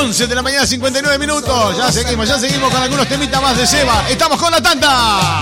11 de la mañana, 59 minutos. Ya seguimos con algunos temitas más de Seba. Estamos con la tanda.